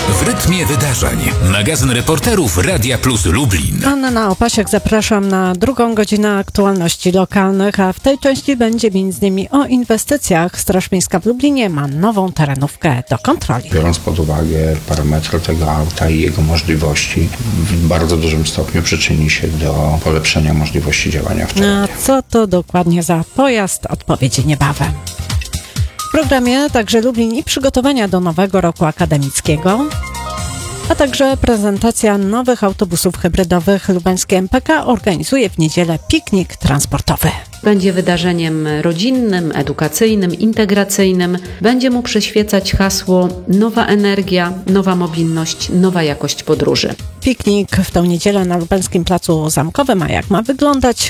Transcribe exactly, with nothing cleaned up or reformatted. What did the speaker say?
W rytmie wydarzeń. Magazyn reporterów Radia Plus Lublin. Anna Opasiak, zapraszam na drugą godzinę aktualności lokalnych, a w tej części będzie między innymi o inwestycjach. Straż Miejska w Lublinie ma nową terenówkę do kontroli. Biorąc pod uwagę parametry tego auta i jego możliwości, w bardzo dużym stopniu przyczyni się do polepszenia możliwości działania w terenie. A co to dokładnie za pojazd? Odpowiedzi niebawem. W programie także Lublin i przygotowania do nowego roku akademickiego, a także prezentacja nowych autobusów hybrydowych. Lubańskie M P K organizuje w niedzielę piknik transportowy. Będzie wydarzeniem rodzinnym, edukacyjnym, integracyjnym. Będzie mu przyświecać hasło nowa energia, nowa mobilność, nowa jakość podróży. Piknik w tę niedzielę na Lubelskim Placu Zamkowym, a jak ma wyglądać?